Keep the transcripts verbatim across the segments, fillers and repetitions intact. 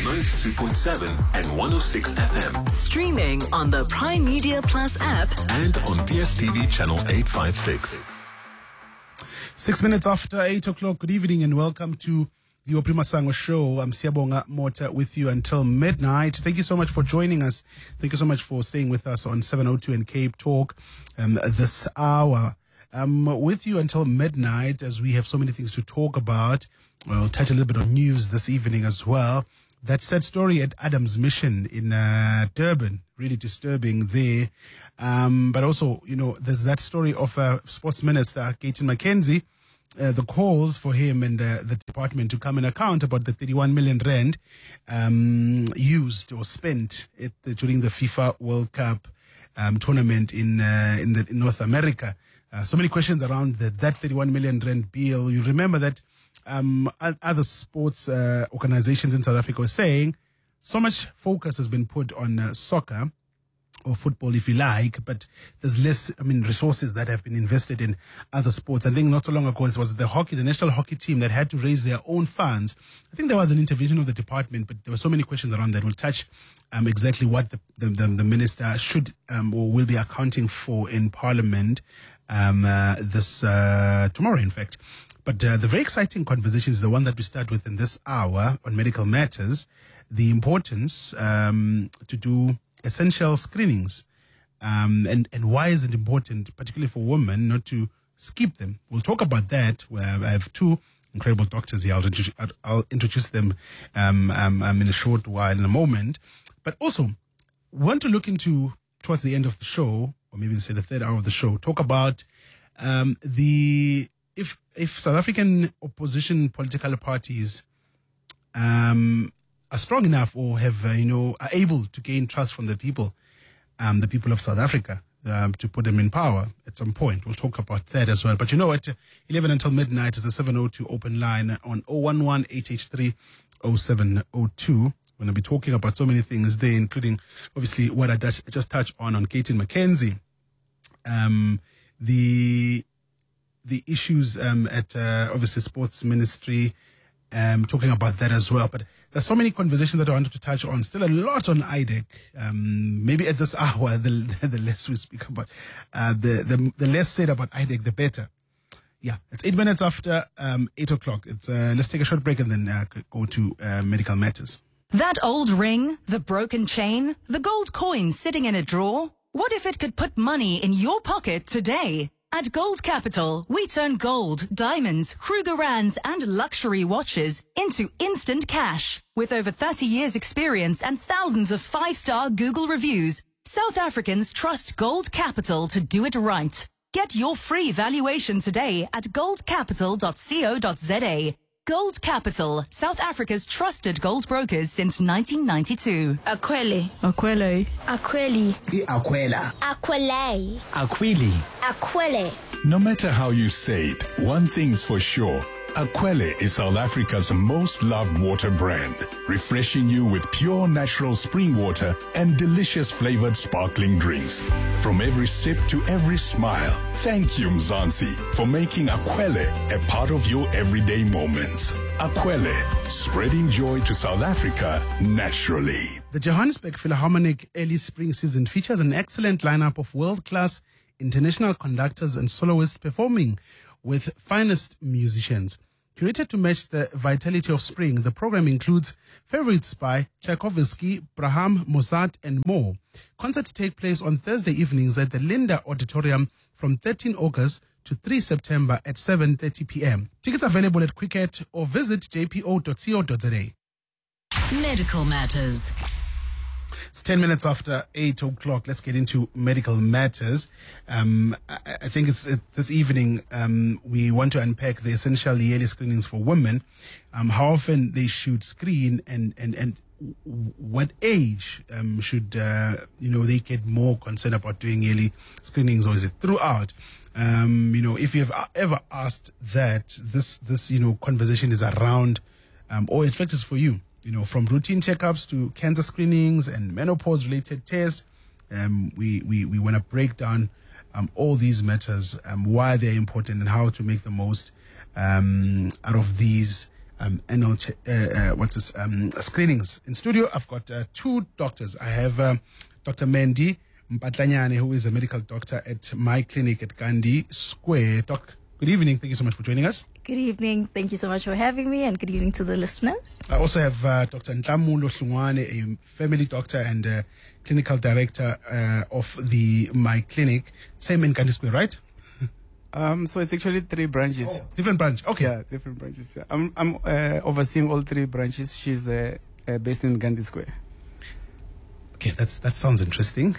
ninety-two point seven and one oh six F M. Streaming on the Prime Media Plus app and on D S T V channel eight fifty-six. Six minutes after eight o'clock. Good evening and welcome to the Oprima Sango Show. I'm Siyabonga Mota with you until midnight. Thank you so much for joining us. Thank you so much for staying with us on seven oh two and Cape Talk um, this hour. I'm with you until midnight as we have so many things to talk about. We'll touch a little bit on news this evening as well. That sad story at Adams Mission in uh, Durban, really disturbing there. Um, but also, you know, there's that story of uh, Sports Minister Gayton McKenzie, uh, the calls for him and uh, the department to come and account about the thirty-one million rand um, used or spent at the, during the FIFA World Cup um, tournament in uh, in, the, in North America. Uh, so many questions around the, that thirty-one million rand bill. You remember that um, other sports uh, organizations in South Africa were saying so much focus has been put on uh, soccer, or football if you like, but there's less, I mean, resources that have been invested in other sports. I think not so long ago it was the hockey, the national hockey team that had to raise their own funds. I think there was an intervention of the department, but there were so many questions around that. We'll touch um, exactly what the, the, the, the minister should um, or will be accounting for in Parliament um, uh, this uh, tomorrow, in fact. But uh, the very exciting conversation is the one that we start with in this hour on medical matters, the importance um, to do essential screenings, um, and, and why is it important, particularly for women, not to skip them. We'll talk about that. Where I have two incredible doctors here. I'll, introduce, I'll introduce them um, um, um, in a short while, in a moment. But also, we want to look into, towards the end of the show, or maybe say the third hour of the show, talk about um, the if if South African opposition political parties um, are strong enough or have, uh, you know, are able to gain trust from the people, um, the people of South Africa, um, to put them in power at some point. We'll talk about that as well. But you know what, eleven until midnight is the seven oh two open line on oh one one, eight eight three, oh seven oh two. We're going to be talking about so many things there, including, obviously, what I just, just touched on, on Gayton McKenzie, um, the the issues um, at, uh, obviously, Sports Ministry, um, talking about that as well. But there's so many conversations that I wanted to touch on. Still a lot on I D E C. Um, maybe at this hour, the, the less we speak about, uh, the, the the less said about I D E C, the better. Yeah, it's eight minutes after um, eight o'clock. It's uh, let's take a short break and then uh, go to uh, medical matters. That old ring, the broken chain, the gold coin sitting in a drawer. What if it could put money in your pocket today? At Gold Capital, we turn gold, diamonds, Krugerrands and luxury watches into instant cash. With over thirty years experience and thousands of five-star Google reviews, South Africans trust Gold Capital to do it right. Get your free valuation today at gold capital dot co dot za. Gold Capital, South Africa's trusted gold brokers since nineteen ninety-two. Akwele. Akwele. Akweli. Akwela. Akwele. Akwili. Akwele. No matter how you say it, one thing's for sure. Akwele is South Africa's most loved water brand, refreshing you with pure natural spring water and delicious flavored sparkling drinks. From every sip to every smile, thank you, Mzansi, for making Akwele a part of your everyday moments. Akwele, spreading joy to South Africa naturally. The Johannesburg Philharmonic early spring season features an excellent lineup of world-class international conductors and soloists performing with finest musicians. Curated to match the vitality of spring, the program includes favorites by Tchaikovsky, Brahms, Mozart, and more. Concerts take place on Thursday evenings at the Linda Auditorium from thirteenth August to three September at seven thirty p.m. Tickets available at Quicket or visit j p o dot co dot za. Medical Matters. It's ten minutes after eight o'clock. Let's get into medical matters. Um, I, I think it's it, this evening um, we want to unpack the essential yearly screenings for women, um, how often they should screen, and, and, and what age um, should uh, you know they get more concerned about doing yearly screenings, or is it throughout? Um, you know, if you've ever asked that, this this you know conversation is around, um, or in fact is for you. You know, from routine checkups to cancer screenings and menopause-related tests, um, we we we want to break down um, all these matters, um, why they're important, and how to make the most um, out of these um, annual ch- uh, uh, what's this um, screenings. In studio, I've got uh, two doctors. I have um, Doctor Mandy Mpatlanyane, who is a medical doctor at my clinic at Gandhi Square. Doc, good evening. Thank you so much for joining us. Good evening. Thank you so much for having me, and good evening to the listeners. I also have uh, Doctor Ntlamulo Hlungwane, a family doctor and uh, clinical director uh, of the My Clinic. Same in Gandhi Square, right? Um, so it's actually three branches. Oh, different branch. Okay. Yeah, different branches. Yeah. I'm I'm uh, overseeing all three branches. She's uh, uh, based in Gandhi Square. Okay, that's that sounds interesting.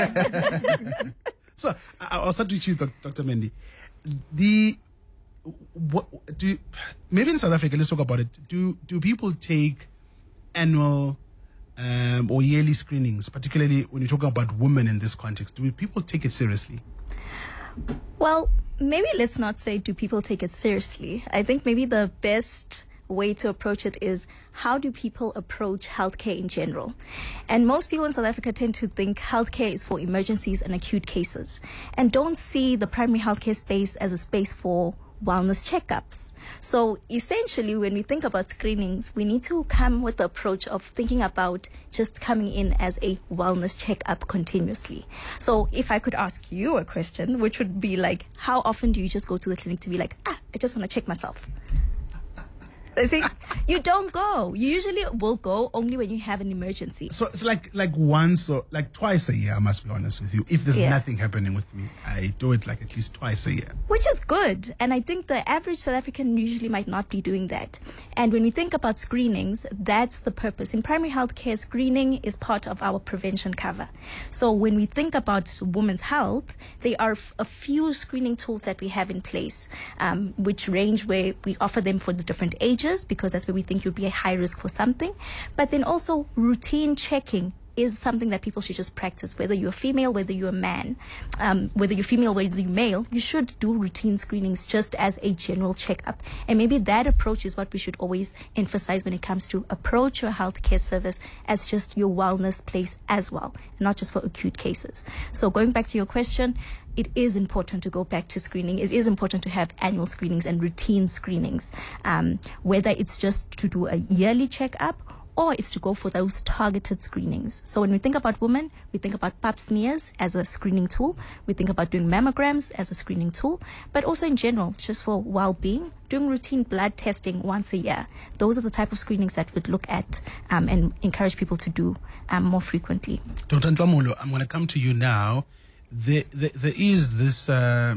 So I- I'll start with you, Doc- Doctor Mendy. The what do you, maybe in South Africa? Let's talk about it. Do do people take annual um, or yearly screenings, particularly when you're talking about women in this context? Do people take it seriously? Well, maybe let's not say do people take it seriously. I think maybe the best way to approach it is how do people approach healthcare in general? And most people in South Africa tend to think healthcare is for emergencies and acute cases and don't see the primary healthcare space as a space for wellness checkups. So essentially, when we think about screenings, we need to come with the approach of thinking about just coming in as a wellness checkup continuously. So if I could ask you a question, which would be like, how often do you just go to the clinic to be like, ah, I just want to check myself? See, you don't go. You usually will go only when you have an emergency. So it's like like once or like twice a year. I must be honest with you. If there's Yeah. nothing happening with me, I do it like at least twice a year. Which is good. And I think the average South African usually might not be doing that. And when we think about screenings, that's the purpose. In primary healthcare, screening is part of our prevention cover. So when we think about women's health, there are f- a few screening tools that we have in place, um, which range where we offer them for the different ages, because that's where we think you'd be a high risk for something. But then also routine checking is something that people should just practice, whether you're female, whether you're a man, um, whether you're female, whether you're male, you should do routine screenings just as a general checkup. And maybe that approach is what we should always emphasize when it comes to approach your healthcare service as just your wellness place as well, and not just for acute cases. So going back to your question, it is important to go back to screening. It is important to have annual screenings and routine screenings, um, whether it's just to do a yearly checkup or it's to go for those targeted screenings. So when we think about women, we think about pap smears as a screening tool. We think about doing mammograms as a screening tool, but also in general, just for well-being, doing routine blood testing once a year. Those are the type of screenings that we'd look at um, and encourage people to do um, more frequently. Doctor Ntlamulo, I'm going to come to you now. There, there, there is this uh,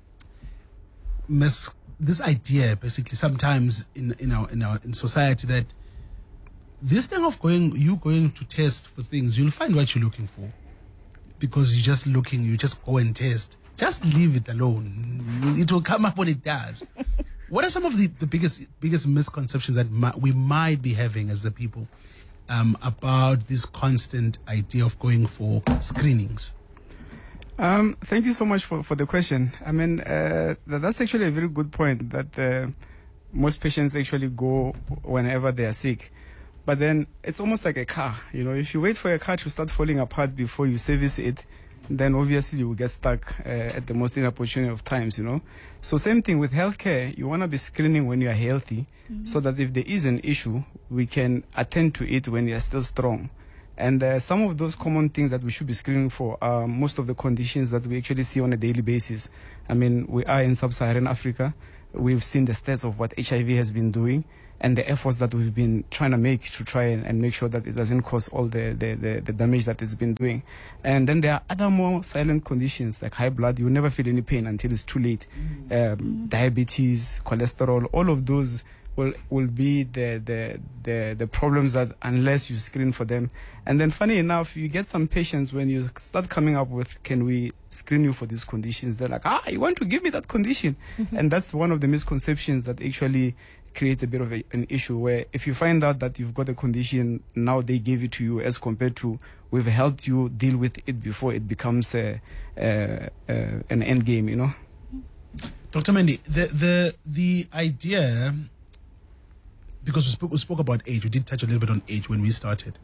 mis- this idea, basically, sometimes in in our in our in society that this thing of going, you going to test for things, you'll find what you're looking for because you're just looking, you just go and test. Just leave it alone. It will come up when it does. What are some of the, the biggest biggest misconceptions that mi- we might be having as the people um, about this constant idea of going for screenings? Um, thank you so much for, for the question. I mean, uh, that, that's actually a very good point that uh, most patients actually go whenever they are sick. But then it's almost like a car. You know, if you wait for a car to start falling apart before you service it, then obviously you will get stuck uh, at the most inopportune of times, you know. So same thing with healthcare. You want to be screening when you are healthy, mm-hmm. so that if there is an issue, we can attend to it when you are still strong. And uh, some of those common things that we should be screening for are most of the conditions that we actually see on a daily basis. I mean, we are in sub-Saharan Africa. We've seen the stats of what H I V has been doing and the efforts that we've been trying to make to try and, and make sure that it doesn't cause all the, the, the, the damage that it's been doing. And then there are other more silent conditions like high blood. You never feel any pain until it's too late. Mm-hmm. Um, mm-hmm. Diabetes, cholesterol, all of those will will be the, the the the problems that unless you screen for them. And then funny enough, you get some patients when you start coming up with, can we screen you for these conditions? They're like, ah, you want to give me that condition? Mm-hmm. And that's one of the misconceptions that actually creates a bit of a, an issue where if you find out that you've got a condition, now they give it to you as compared to we've helped you deal with it before it becomes a, a, a, an end game, you know? Doctor Mendy, the, the, the idea, because we spoke, we spoke about age, we did touch a little bit on age when we started.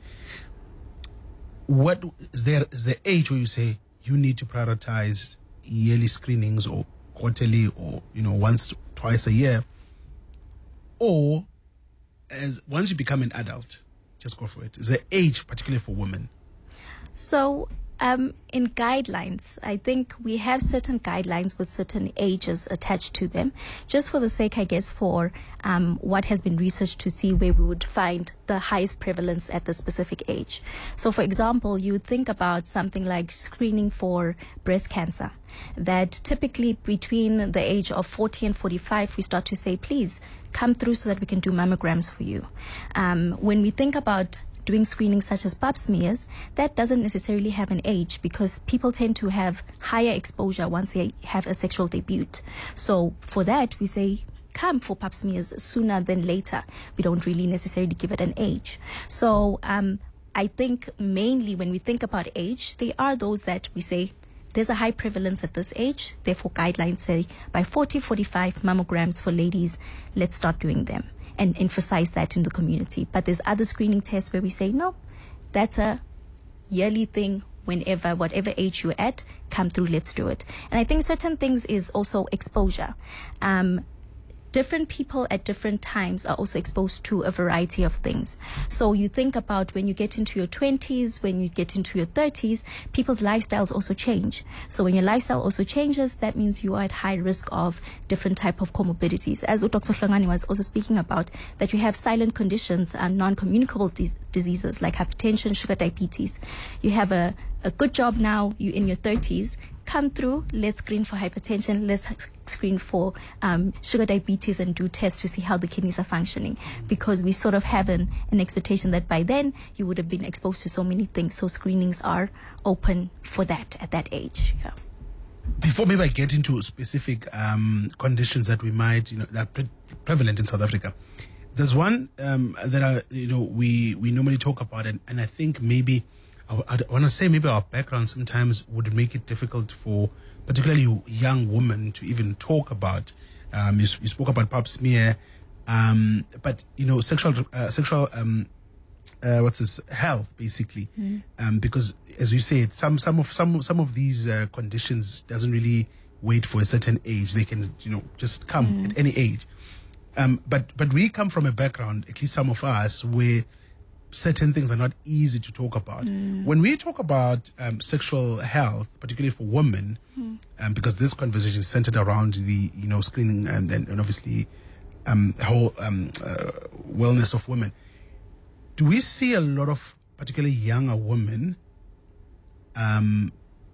What is there, is there age where you say you need to prioritize yearly screenings or quarterly or, you know, once, twice a year? Or as once you become an adult, just go for it. Is there age, particularly for women? So, um, in guidelines, I think we have certain guidelines with certain ages attached to them, just for the sake, I guess, for um, what has been researched to see where we would find the highest prevalence at the specific age. So, for example, you would think about something like screening for breast cancer, that typically between the age of forty and forty-five, we start to say, please come through so that we can do mammograms for you. Um, when we think about doing screenings such as pap smears, that doesn't necessarily have an age, because people tend to have higher exposure once they have a sexual debut. So for that, we say, come for pap smears sooner than later. We don't really necessarily give it an age. So um, I think mainly when we think about age, they are those that we say, there's a high prevalence at this age, therefore guidelines say by forty, forty-five mammograms for ladies, let's start doing them and emphasize that in the community. But there's other screening tests where we say, no, that's a yearly thing. Whenever, whatever age you're at, come through, let's do it. And I think certain things is also exposure. Um, different people at different times are also exposed to a variety of things. So you think about when you get into your twenties, when you get into your thirties, people's lifestyles also change. So when your lifestyle also changes, that means you are at high risk of different type of comorbidities. As Doctor Hlongani was also speaking about, that you have silent conditions and non-communicable dis- diseases like hypertension, sugar diabetes. You have a, a good job now, you're in your thirties, come through, let's screen for hypertension, let's screen for um, sugar diabetes and do tests to see how the kidneys are functioning, because we sort of have an, an expectation that by then you would have been exposed to so many things. So screenings are open for that at that age. Yeah. Before maybe I get into specific um, conditions that we might, you know, that are pre- prevalent in South Africa, there's one um, that are, you know, we, we normally talk about, and, and I think maybe I, I want to say maybe our background sometimes would make it difficult for particularly young women to even talk about. Um, you, you spoke about pap smear, um, but you know, sexual uh, sexual um, uh, what's this health basically, mm. um, because as you said, some some of some some of these uh, conditions doesn't really wait for a certain age. They can, you know, just come mm. at any age. Um, but but we come from a background, at least some of us, where certain things are not easy to talk about. Mm. When we talk about um, sexual health, particularly for women, mm. um, because this conversation is centered around the, you know, screening and, and, and obviously um, whole um, uh, wellness of women, do we see a lot of particularly younger women um,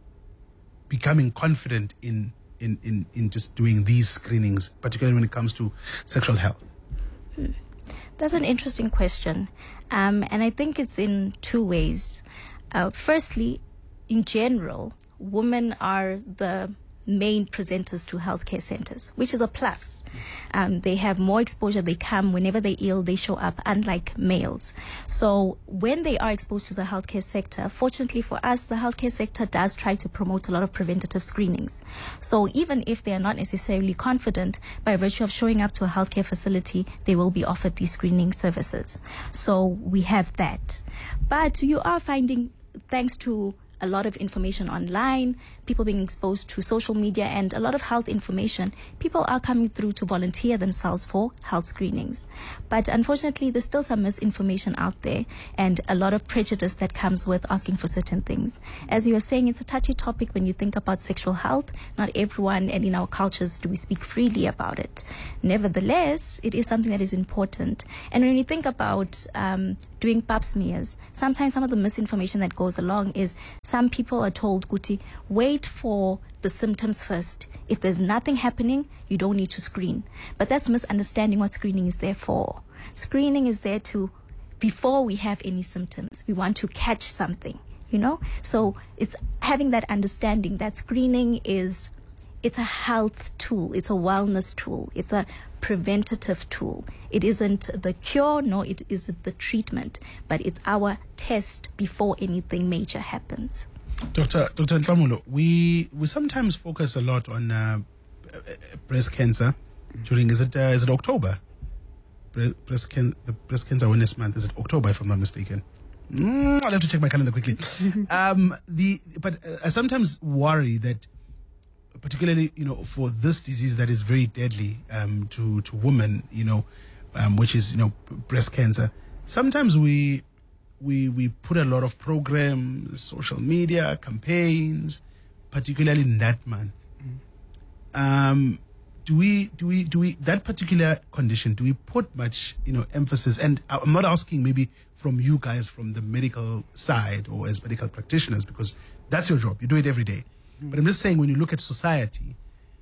becoming confident in, in, in, in just doing these screenings, particularly when it comes to sexual health? Mm. That's an interesting question. Um, and I think it's in two ways. Uh, firstly, in general, women are the main presenters to healthcare centers, which is a plus. Um, they have more exposure. They come whenever they're ill, they show up, unlike males. So when they are exposed to the healthcare sector, fortunately for us, the healthcare sector does try to promote a lot of preventative screenings. So even if they are not necessarily confident, by virtue of showing up to a healthcare facility, they will be offered these screening services. So we have that. But you are finding, thanks to a lot of information online, people being exposed to social media and a lot of health information, people are coming through to volunteer themselves for health screenings. But unfortunately, there's still some misinformation out there and a lot of prejudice that comes with asking for certain things. As you were saying, it's a touchy topic when you think about sexual health. Not everyone, and in our cultures, do we speak freely about it. Nevertheless, it is something that is important. And when you think about um, doing pap smears, sometimes some of the misinformation that goes along is some people are told, Guti, wait for the symptoms first. If there's nothing happening, you don't need to screen. But that's misunderstanding what screening is there for. Screening is there to, before we have any symptoms, we want to catch something, you know? So it's having that understanding that screening is, it's a health tool, it's a wellness tool, it's a preventative tool. It isn't the cure, nor it isn't the treatment, but it's our test before anything major happens. Doctor Doctor Nhlamulo, we we sometimes focus a lot on uh, breast cancer during, is it uh, is it October? Breast can the breast cancer awareness month, is it October if I'm not mistaken? Mm, I'll have to check my calendar quickly. um, the but uh, I sometimes worry that, particularly, you know, for this disease that is very deadly um, to to women, you know, um, which is, you know, breast cancer. Sometimes we we we put a lot of programs, social media campaigns, particularly in that month. Um, do we do we do we that particular condition? Do we put much, you know, emphasis? And I'm not asking maybe from you guys from the medical side or as medical practitioners, because that's your job. You do it every day. Mm. But I'm just saying, when you look at society,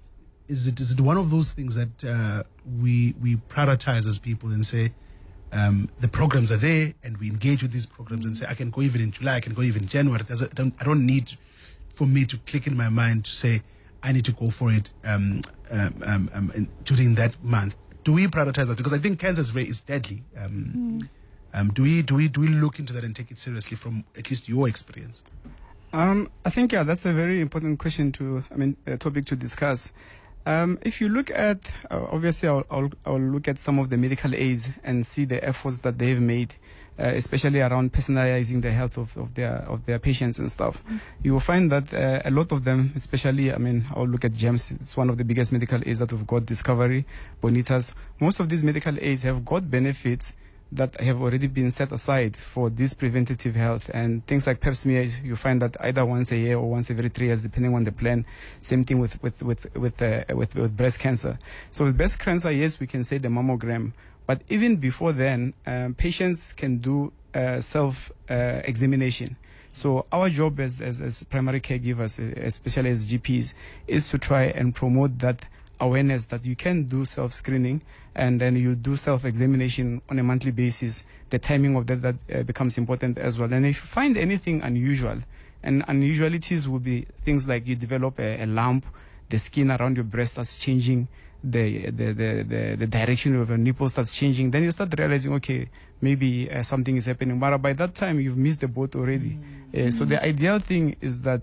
is it is it one of those things that uh, we we prioritize as people and say um, the programs are there and we engage with these programs mm. and say I can go even in July, I can go even in January. It doesn't, I don't, I don't need for me to click in my mind to say I need to go for it um, um, um, um, in, during that month. Do we prioritize that? Because I think cancer is very is deadly. Um, mm. um, do we do we do we look into that and take it seriously from at least your experience? Um, I think yeah, that's a very important question to. I mean, a topic to discuss. Um, if you look at, uh, obviously, I'll, I'll I'll look at some of the medical aids and see the efforts that they've made. Uh, especially around personalizing the health of, of their of their patients and stuff. Mm. You will find that uh, a lot of them, especially, I mean, I'll look at GEMS, it's one of the biggest medical aids that we've got, Discovery, Bonitas. Most of these medical aids have got benefits that have already been set aside for this preventative health. And things like pap smear, you find that either once a year or once every three years, depending on the plan. Same thing with with with with, uh, with, with breast cancer. So with breast cancer, yes, we can say the mammogram. But even before then, um, patients can do uh, self-examination. Uh, so our job as, as, as primary caregivers, especially as G Ps, is to try and promote that awareness that you can do self-screening and then you do self-examination on a monthly basis. The timing of that, that uh, becomes important as well. And if you find anything unusual, and unusualities will be things like you develop a, a lump, the skin around your breast starts changing, The, the the the the direction of your nipple starts changing, then you start realizing, okay, maybe uh, something is happening. But by that time, you've missed the boat already. Mm-hmm. Uh, so the ideal thing is that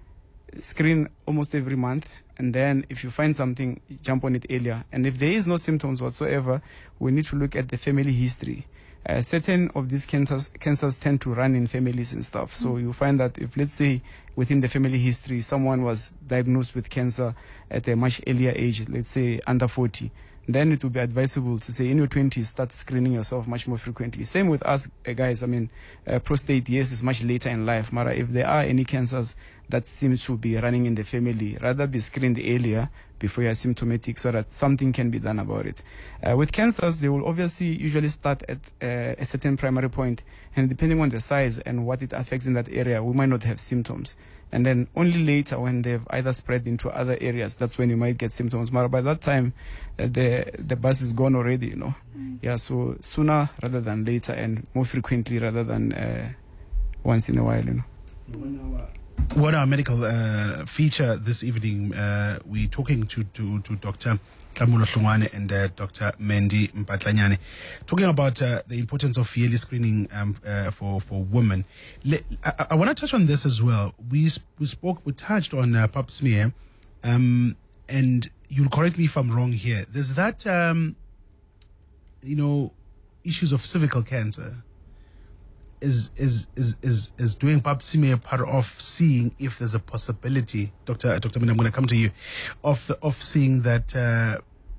screen almost every month, and then if you find something, jump on it earlier. And if there is no symptoms whatsoever, we need to look at the family history. Uh, certain of these cancers cancers tend to run in families and stuff. So mm-hmm. you find that if, let's say, within the family history, someone was diagnosed with cancer at a much earlier age, let's say under forty, then it would be advisable to say in your twenties, start screening yourself much more frequently. Same with us uh, guys. I mean, uh, prostate, yes, is much later in life. Mara, if there are any cancers that seem to be running in the family, rather be screened earlier before you are symptomatic so that something can be done about it. Uh, with cancers, they will obviously usually start at uh, a certain primary point, and depending on the size and what it affects in that area, we might not have symptoms. And then only later, when they've either spread into other areas, that's when you might get symptoms. But by that time, uh, the the bus is gone already, you know. Mm. Yeah, so sooner rather than later, and more frequently rather than uh, once in a while, you know. What our medical uh, feature this evening, uh, we're talking to, to, to Doctor Tlamulo Hlongwane and uh, Doctor Mendi Mpatlanyane, talking about uh, the importance of yearly screening um, uh, for, for women. Le- I, I want to touch on this as well. We we spoke, we touched on uh, pap smear, um, and you'll correct me if I'm wrong here. There's that, um, you know, issues of cervical cancer. Is is is is is doing pap smear part of seeing if there's a possibility, Doctor Doctor Mendi, I'm going to come to you, of the, of seeing that uh,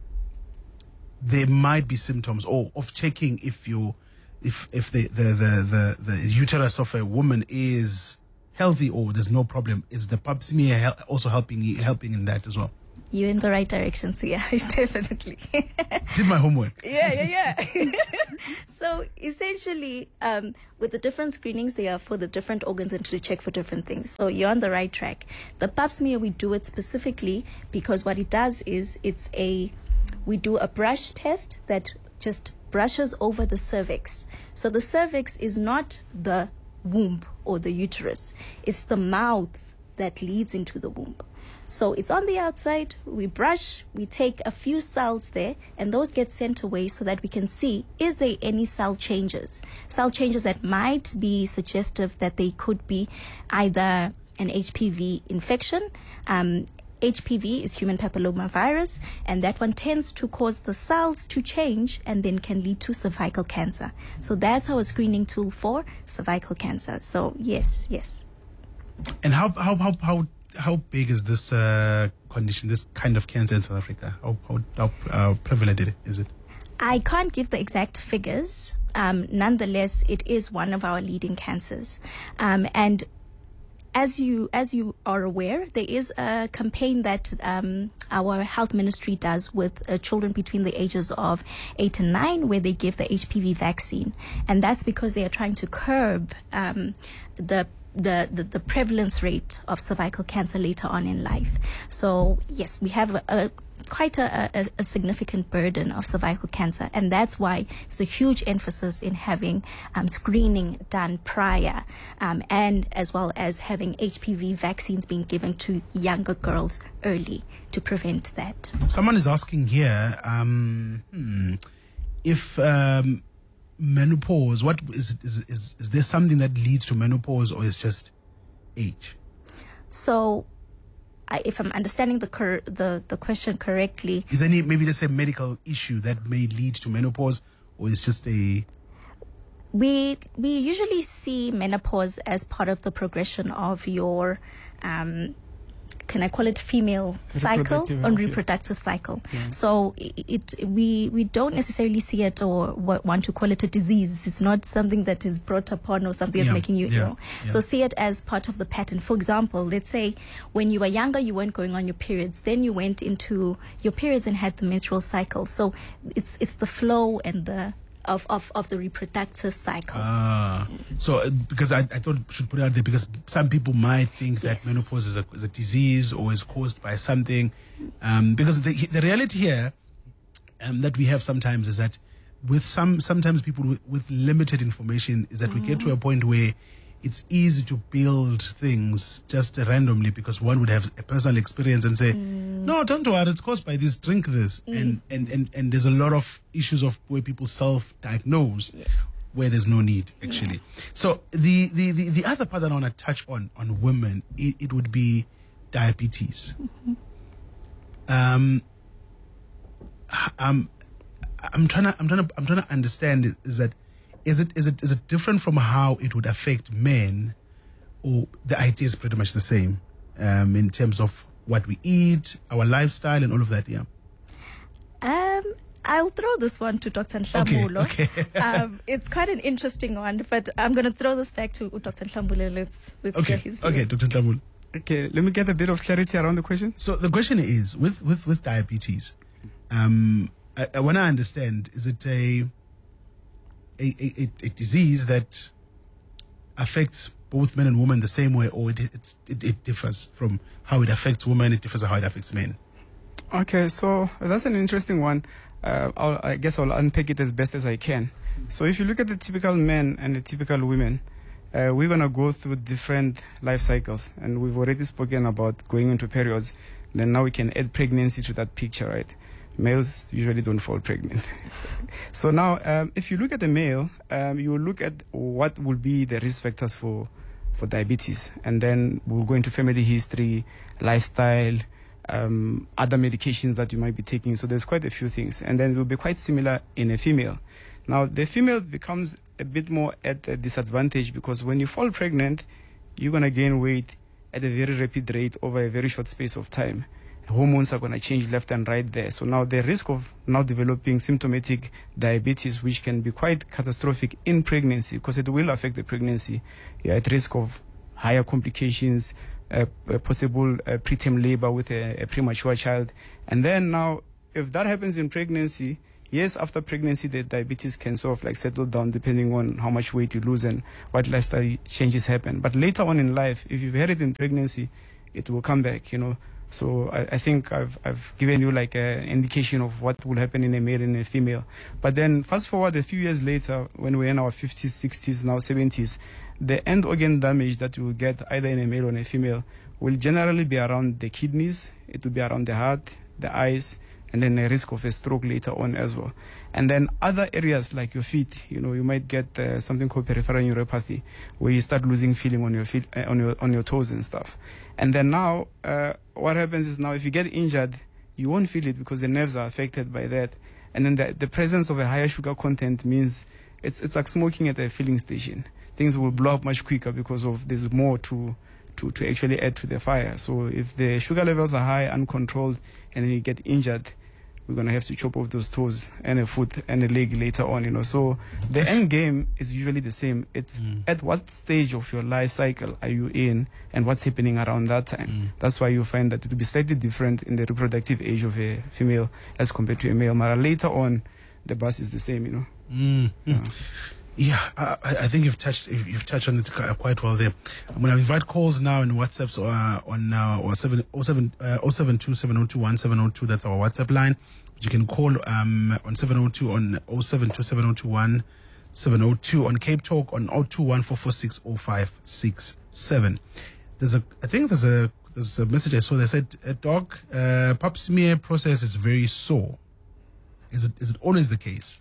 there might be symptoms, or of checking if you if if the the, the the the uterus of a woman is healthy or there's no problem. Is the pap smear hel- also helping helping in that as well? You're in the right direction, so yeah, definitely. Did my homework. Yeah, yeah, yeah. So essentially, um, with the different screenings, they are for the different organs and to check for different things. So you're on the right track. The pap smear, we do it specifically because what it does is it's a, we do a brush test that just brushes over the cervix. So the cervix is not the womb or the uterus. It's the mouth that leads into the womb. So it's on the outside, we brush, we take a few cells there, and those get sent away so that we can see, is there any cell changes? Cell changes that might be suggestive that they could be either an H P V infection. Um, H P V is human papillomavirus, and that one tends to cause the cells to change and then can lead to cervical cancer. So that's our screening tool for cervical cancer. So yes, yes. And how how how how How big is this uh, condition, this kind of cancer in South Africa? How how, how uh, prevalent is it? I can't give the exact figures. Um, nonetheless, it is one of our leading cancers. Um, and As you as you are aware, there is a campaign that um, our health ministry does with uh, children between the ages of eight and nine, where they give the H P V vaccine, and that's because they are trying to curb um, the, the the the prevalence rate of cervical cancer later on in life. So yes, we have a, a quite a, a, a significant burden of cervical cancer, and that's why there's a huge emphasis in having um, screening done prior, um, and as well as having H P V vaccines being given to younger girls early to prevent that. Someone is asking here um, hmm, if um, menopause, what is, is, is, is there something that leads to menopause, or is just age? So I, if I'm understanding the, cor- the the question correctly, is there any, maybe there's a medical issue that may lead to menopause, or is just a... We we usually see menopause as part of the progression of your, um, can I call it female cycle, on reproductive cycle. Yeah. So it, it we we don't necessarily see it or w- want to call it a disease. It's not something that is brought upon or something that's Yeah, making you yeah, ill. yeah. So see it as part of the pattern. For example, let's say when you were younger, you weren't going on your periods. Then you went into your periods and had the menstrual cycle. So it's it's the flow and the Of, of, of the reproductive cycle. Ah, so uh, because I, I thought I should put it out there, because some people might think that Yes. menopause is a, is a disease or is caused by something. Um, because the, the reality here um, that we have sometimes is that with some sometimes people with, with limited information is that we get to a point where it's easy to build things just randomly, because one would have a personal experience and say, no, don't worry, it's caused by this, drink this. And, and, and, and there's a lot of issues of where people self-diagnose where there's no need, actually. So the, the, the, the other part that I want to touch on, on women, it, it would be diabetes. Um, um, I'm trying to, I'm trying to, I'm trying to understand is that, Is it is it is it different from how it would affect men, or the idea is pretty much the same um, in terms of what we eat, our lifestyle, and all of that? Yeah. Um, I'll throw this one to Doctor Nhlamulo. Okay, okay. um, it's quite an interesting one, but I'm going to throw this back to Doctor Nhlamulo. Let's let's Okay. hear his view. Okay, Doctor Nhlamulo. Okay, let me get a bit of clarity around the question. So the question is, with with with diabetes, um, I, I want to understand: is it a A, a, a disease that affects both men and women the same way, or it, it's, it, it differs from how it affects women, it differs how it affects men? Okay, so that's an interesting one. Uh, I'll, I guess I'll unpack it as best as I can. So if you look at the typical men and the typical women, uh, we're going to go through different life cycles. And we've already spoken about going into periods. Then now we can add pregnancy to that picture, right? Males usually don't fall pregnant. So now, um, if you look at the male, um, you will look at what will be the risk factors for, for diabetes. And then we'll go into family history, lifestyle, um, other medications that you might be taking. So there's quite a few things. And then it will be quite similar in a female. Now, the female becomes a bit more at a disadvantage, because when you fall pregnant, you're going to gain weight at a very rapid rate over a very short space of time. Hormones are going to change left and right there. So now the risk of now developing symptomatic diabetes, which can be quite catastrophic in pregnancy, because it will affect the pregnancy, you're at risk of higher complications, uh, possible uh, preterm labor with a, a premature child. And then now, if that happens in pregnancy, yes, after pregnancy, the diabetes can sort of like settle down depending on how much weight you lose and what lifestyle changes happen. But later on in life, if you've had it in pregnancy, it will come back, you know. So I, I think I've I've given you like an indication of what will happen in a male and a female. But then fast forward a few years later, when we're in our fifties, sixties, now seventies, the end organ damage that you will get either in a male or in a female will generally be around the kidneys, it will be around the heart, the eyes, and then a risk of a stroke later on as well. And then other areas like your feet, you know, you might get uh, something called peripheral neuropathy, where you start losing feeling on your feet, uh, on your on your toes and stuff. And then now, uh, what happens is now if you get injured, you won't feel it because the nerves are affected by that. And then the, the presence of a higher sugar content means it's it's like smoking at a filling station. Things will blow up much quicker because of there's more to to to actually add to the fire. So if the sugar levels are high, uncontrolled, and then you get injured, we're going to have to chop off those toes and a foot and a leg later on, you know. So the end game is usually the same. It's mm. at what stage of your life cycle are you in and what's happening around that time. Mm. That's why you find that it will be slightly different in the reproductive age of a female as compared to a male. But later on, the bus is the same, you know. Mm. Yeah. Yeah, I, I think you've touched you've touched on it quite well there. I'm going to invite calls now in WhatsApps uh, on uh, or seven oh seven uh, oh seven two seven oh two one seven oh two. That's our WhatsApp line. You can call um, on seven oh two on oh seven two seven oh two one seven oh two on Cape Talk on oh two one four four six oh five six seven. There's a I think there's a there's a message I saw that said, uh, "Doc, uh, pap smear process is very sore. Is it is it always the case?"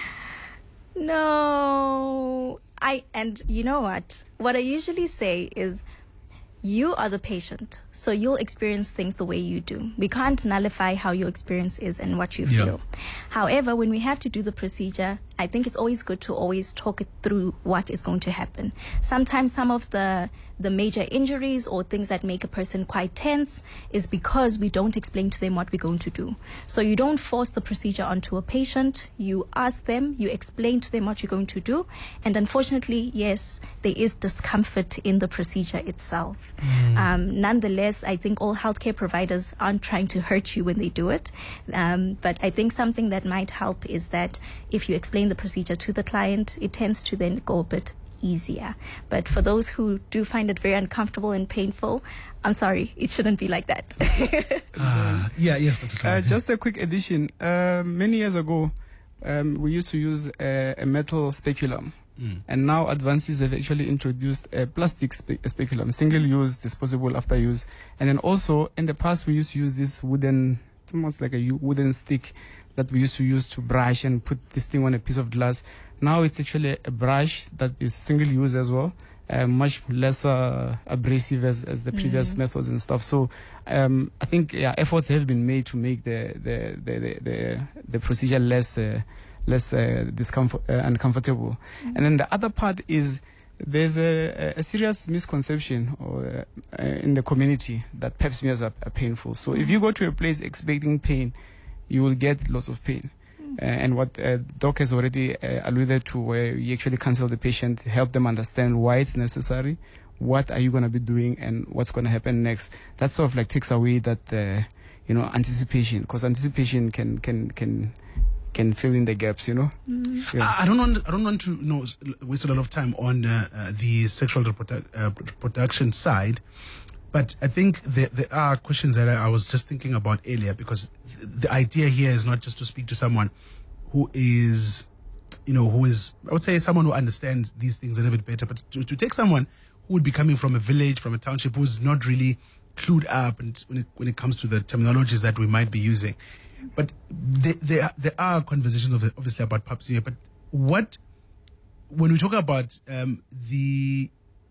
No, I, and you know what? What I usually say is, you are the patient, so you'll experience things the way you do. We can't nullify how your experience is and what you Yeah. feel. However, when we have to do the procedure, I think it's always good to always talk it through what is going to happen. Sometimes some of the the major injuries or things that make a person quite tense is because we don't explain to them what we're going to do. So you don't force the procedure onto a patient. You ask them, you explain to them what you're going to do. And unfortunately, yes, there is discomfort in the procedure itself. Mm. Um, nonetheless, I think all healthcare providers aren't trying to hurt you when they do it. Um, but I think something that might help is that if you explain the procedure to the client, it tends to then go a bit easier. But for those who do find it very uncomfortable and painful, I'm sorry, it shouldn't be like that. uh, yeah, yes, Doctor Uh, just a quick addition. Uh, many years ago, um, we used to use a, a metal speculum. Mm. And now advances have actually introduced a plastic spe- speculum, single-use, disposable after use. And then also, in the past, we used to use this wooden, almost like a u- wooden stick that we used to use to brush and put this thing on a piece of glass. Now it's actually a brush that is single-use as well, uh, much less uh, abrasive as, as the previous mm. methods and stuff. So um, I think yeah, efforts have been made to make the the the the, the, the procedure less uh, less uh, discomfort uh, uncomfortable. Mm. And then the other part is there's a, a serious misconception or, uh, in the community that pap smears are, are painful. So mm. if you go to a place expecting pain, you will get lots of pain. Uh, and what uh, Doc has already uh, alluded to, where you actually counsel the patient, help them understand why it's necessary, what are you going to be doing, and what's going to happen next. That sort of like takes away that, uh, you know, anticipation, because anticipation can can can can fill in the gaps, you know. Mm. Yeah. I, I don't want. I don't want to you know, waste a lot of time on uh, uh, the sexual reprodu- uh, reproduction side. But I think there, there are questions that I, I was just thinking about earlier, because th- the idea here is not just to speak to someone who is, you know, who is, I would say someone who understands these things a little bit better, but to, to take someone who would be coming from a village, from a township, who's not really clued up and when it, when it comes to the terminologies that we might be using. But there, there, there are conversations of, obviously about pap smear, but what, when we talk about um, the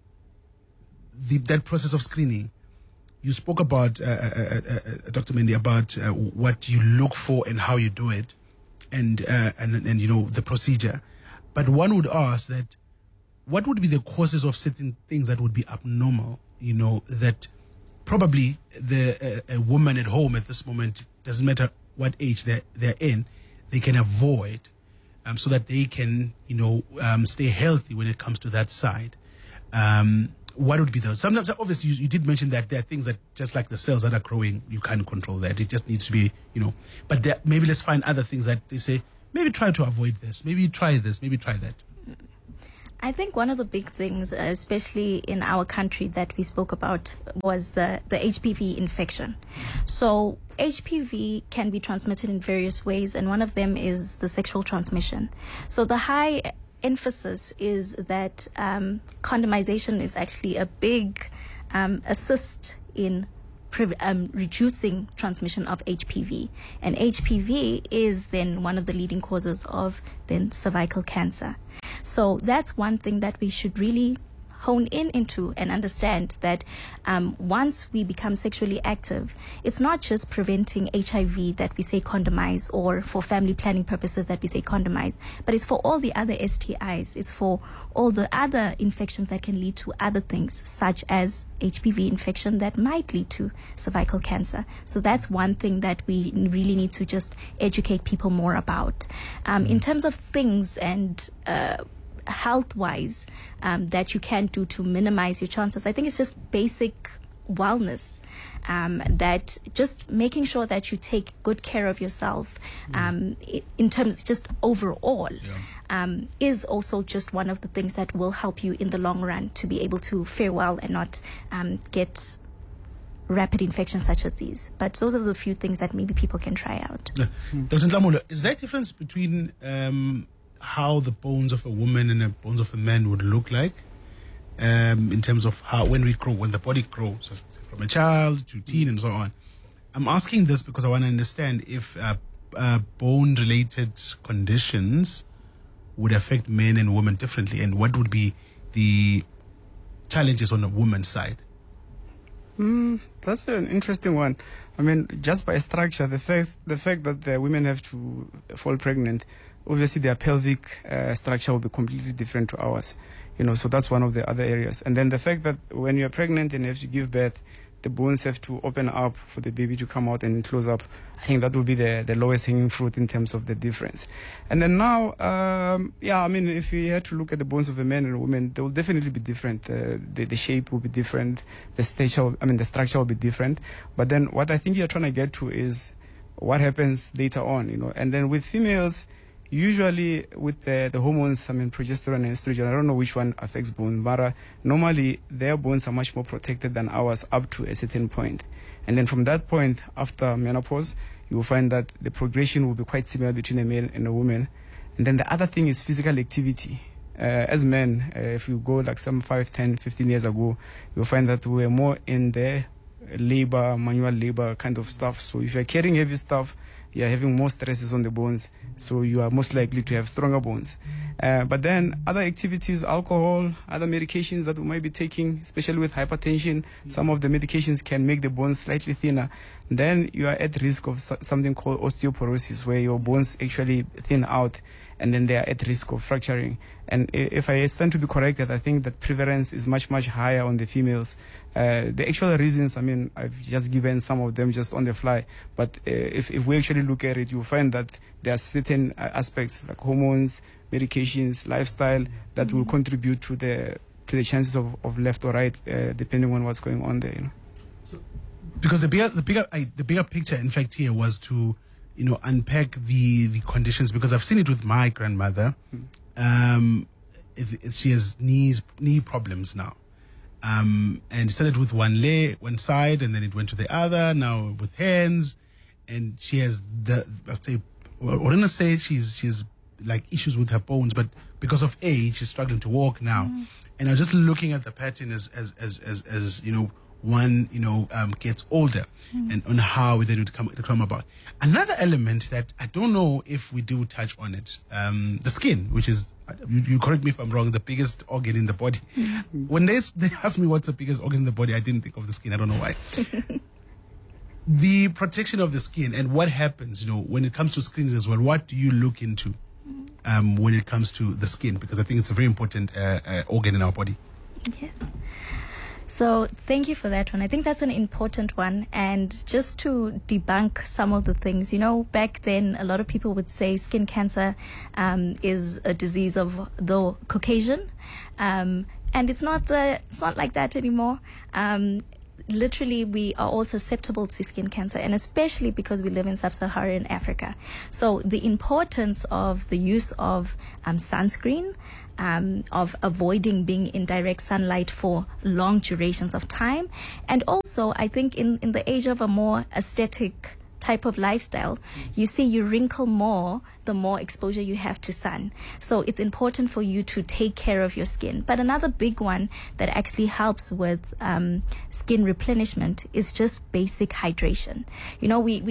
The, that process of screening, you spoke about, uh, uh, uh, uh, Doctor Mendy, about uh, what you look for and how you do it, and, uh, and and you know the procedure. But one would ask that, what would be the causes of certain things that would be abnormal? You know, that probably the uh, a woman at home at this moment, doesn't matter what age they're they're in, they can avoid, um, so that they can you know um, stay healthy when it comes to that side. Um, What would be those? Sometimes, obviously, you, you did mention that there are things that, just like the cells that are growing, you can't control that. It just needs to be, you know. But there, maybe let's find other things that they say, maybe try to avoid this, maybe try this, maybe try that. I think one of the big things, uh, especially in our country, that we spoke about was the, the H P V infection. So H P V can be transmitted in various ways, and one of them is the sexual transmission. So the high emphasis is that um, condomization is actually a big um, assist in pre- um, reducing transmission of H P V. And H P V is then one of the leading causes of then cervical cancer. So that's one thing that we should really hone in into and understand that um, once we become sexually active, it's not just preventing H I V that we say condomize, or for family planning purposes that we say condomize, but it's for all the other S T Is. It's for all the other infections that can lead to other things, such as H P V infection that might lead to cervical cancer. So that's one thing that we really need to just educate people more about. Um, in terms of things and uh, health-wise um, that you can do to minimize your chances, I think it's just basic wellness, um, that just making sure that you take good care of yourself um, i- in terms just overall Yeah. um, is also just one of the things that will help you in the long run to be able to fare well and not um, get rapid infections such as these. But those are the few things that maybe people can try out. Doctor Ntlamulo, is there a difference between um, how the bones of a woman and the bones of a man would look like um, in terms of how, when we grow, when the body grows, so from a child to teen and so on? I'm asking this because I want to understand if uh, uh, bone-related conditions would affect men and women differently, and what would be the challenges on the woman's side. Mm, that's an interesting one. I mean, just by structure, the fact the fact that the women have to fall pregnant, obviously their pelvic uh, structure will be completely different to ours. You know, so that's one of the other areas. And then the fact that when you're pregnant and you have to give birth, the bones have to open up for the baby to come out and close up. I think that will be the, the lowest hanging fruit in terms of the difference. And then now, um, yeah, I mean, if we had to look at the bones of a man and a woman, they will definitely be different. Uh, the, the shape will be different. The stature, I mean, the structure will be different. But then what I think you're trying to get to is what happens later on, you know. And then with females, usually with the, the hormones, I mean, progesterone and estrogen, I don't know which one affects bone, but uh, normally their bones are much more protected than ours up to a certain point. And then from that point, after menopause, you will find that the progression will be quite similar between a male and a woman. And then the other thing is physical activity. Uh, as men, uh, if you go like some five, ten, fifteen years ago, you'll find that we were more in the labor, manual labor kind of stuff. So if you're carrying heavy stuff, you're having more stresses on the bones, so you are most likely to have stronger bones. Uh, but then other activities, alcohol, other medications that we might be taking, especially with hypertension, some of the medications can make the bones slightly thinner. Then you are at risk of so- something called osteoporosis, where your bones actually thin out, and then they are at risk of fracturing. And i- if I stand to be corrected, I think that prevalence is much, much higher on the females. Uh, the actual reasons, I mean, I've just given some of them just on the fly. But uh, if, if we actually look at it, you'll find that there are certain uh, aspects like hormones, medications, lifestyle that will contribute to the to the chances of, of left or right, uh, depending on what's going on there. You know? Because the bigger, the bigger, I, the bigger picture, in fact, here was to, you know, unpack the the conditions, because I've seen it with my grandmother. Um, it, it, she has knees knee problems now, um, and it started with one leg, one side, and then it went to the other. Now with hands, and she has the, I'd say, well, I wouldn't say she's she's like issues with her bones, but because of age, she's struggling to walk now. Mm. And I was just looking at the pattern as as as as, as you know, one, you know, um, gets older, mm. and on how they would come, to come about. Another element that I don't know if we do touch on it, um, the skin, which is, you, you correct me if I'm wrong, the biggest organ in the body. Mm. When they, they asked me what's the biggest organ in the body, I didn't think of the skin. I don't know why. The protection of the skin and what happens, you know, when it comes to screenings as well, what do you look into um, when it comes to the skin? Because I think it's a very important uh, uh, organ in our body. Yes. So thank you for that one. I think that's an important one. And just to debunk some of the things, you know, back then a lot of people would say skin cancer um, is a disease of the Caucasian. Um, and it's not the, it's not like that anymore. Um, literally, we are all susceptible to skin cancer, and especially because we live in sub-Saharan Africa. So the importance of the use of um, sunscreen, Um, of avoiding being in direct sunlight for long durations of time. And also, I think in, in the age of a more aesthetic type of lifestyle, you see you wrinkle more the more exposure you have to sun. So it's important for you to take care of your skin. But another big one that actually helps with um, skin replenishment is just basic hydration. You know, we, we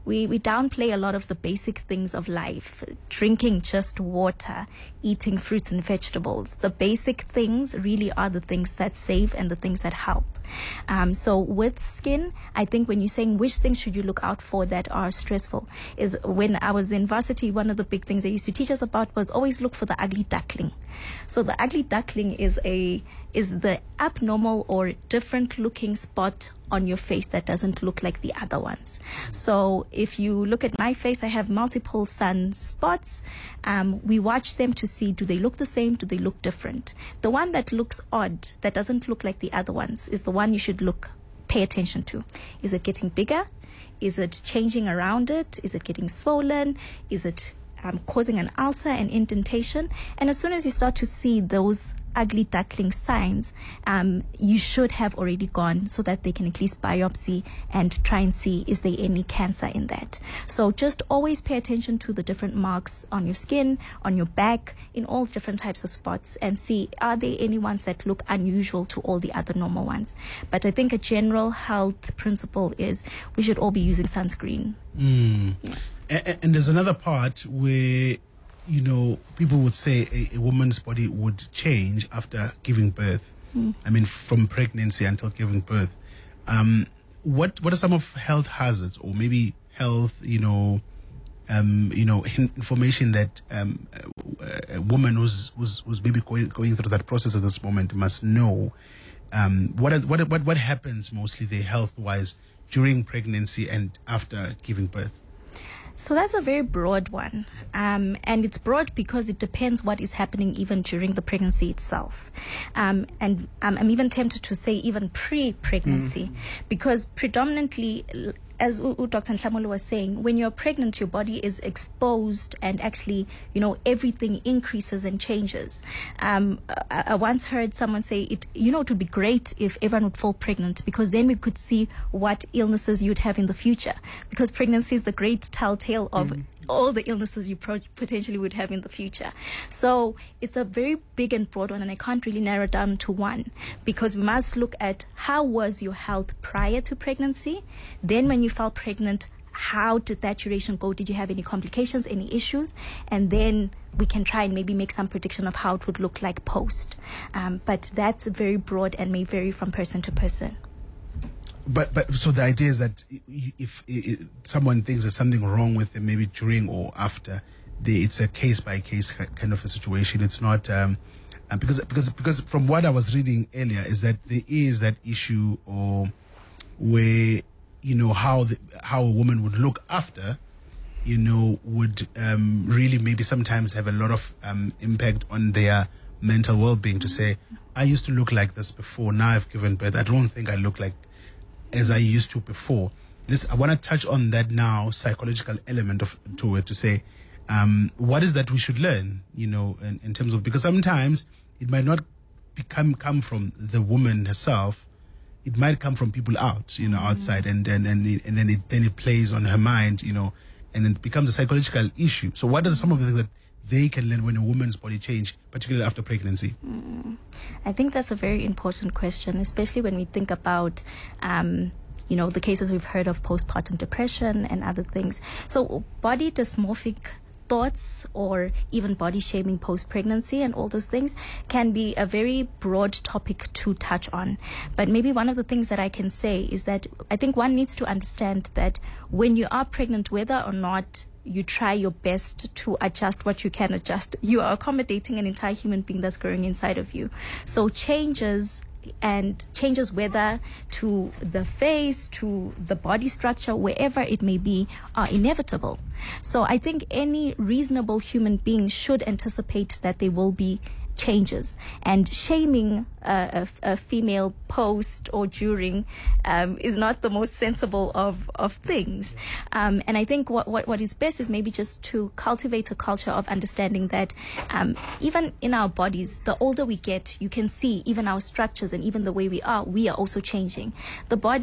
we, we downplay a lot of the basic things of life, drinking just water, eating fruits and vegetables. The basic things really are the things that save and the things that help. Um, so with skin, I think when you're saying which things should you look out for that are stressful, is when I was in varsity, one of the big things they used to teach us about was always look for the ugly duckling. So the ugly duckling is a is the abnormal or different looking spot on your face that doesn't look like the other ones. So if you look at my face, I have multiple sunspots. Um, we watch them to see, do they look the same? Do they look different? The one that looks odd, that doesn't look like the other ones, is the one you should look, pay attention to. Is it getting bigger? Is it changing around it? Is it getting swollen? Is it um, causing an ulcer and indentation? And as soon as you start to see those ugly duckling signs, um, you should have already gone so that they can at least biopsy and try and see is there any cancer in that. So just always pay attention to the different marks on your skin, on your back, in all different types of spots, and see are there any ones that look unusual to all the other normal ones. But I think a general health principle is we should all be using sunscreen. Mm. Yeah. And, and there's another part where, you know, people would say a, a woman's body would change after giving birth. Mm. I mean, from pregnancy until giving birth. Um, what what are some of health hazards, or maybe health, you know, um, you know, information that um, a, a woman who's who's, who's maybe going, going through that process at this moment must know? Um, what, are, what what what happens mostly there health wise during pregnancy and after giving birth? So that's a very broad one. Um, and it's broad because it depends what is happening even during the pregnancy itself. Um, and um, I'm even tempted to say even pre-pregnancy, mm. because predominantly, as U- U- Doctor Nhlamolo was saying, when you're pregnant, your body is exposed and actually, you know, everything increases and changes. Um, I, I once heard someone say, it, you know, it would be great if everyone would fall pregnant, because then we could see what illnesses you'd have in the future. Because pregnancy is the great telltale of mm. all the illnesses you pro- potentially would have in the future. So it's a very big and broad one, and I can't really narrow it down to one, because we must look at how was your health prior to pregnancy. Then when you fell pregnant, how did that duration go? Did you have any complications, any issues? And then we can try and maybe make some prediction of how it would look like post. Um, but that's very broad and may vary from person to person. But but so the idea is that if, if someone thinks there's something wrong with them, maybe during or after, they, it's a case by case kind of a situation. It's not um, because because because from what I was reading earlier is that there is that issue or where, you know, how the, how a woman would look after, you know, would um, really maybe sometimes have a lot of um, impact on their mental well-being. To say, I used to look like this before, now I've given birth, I don't think I look like as I used to before. This, I want to touch on that now, psychological element of to it, to say, um, what is that we should learn, you know, in, in terms of, because sometimes it might not become come from the woman herself, it might come from people out, you know, mm-hmm. outside, and and and, it, and then it then it plays on her mind, you know, and then it becomes a psychological issue. So what are some of the things that they can learn when a woman's body change, particularly after pregnancy? Mm. I think that's a very important question, especially when we think about, um, you know, the cases we've heard of postpartum depression and other things. So body dysmorphic thoughts or even body shaming post-pregnancy and all those things can be a very broad topic to touch on. But maybe one of the things that I can say is that I think one needs to understand that when you are pregnant, whether or not you try your best to adjust what you can adjust, you are accommodating an entire human being that's growing inside of you. So changes and changes whether to the face, to the body structure, wherever it may be, are inevitable. So I think any reasonable human being should anticipate that there will be changes, and shaming uh, a, a female post or during um, is not the most sensible of, of things. Um, and I think what, what, what is best is maybe just to cultivate a culture of understanding that um, even in our bodies, the older we get, you can see even our structures and even the way we are, we are also changing. The body